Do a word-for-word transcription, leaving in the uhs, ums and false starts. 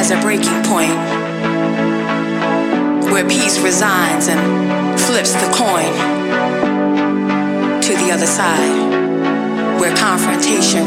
as a breaking point, where peace resigns and flips the coin to the other side, where confrontation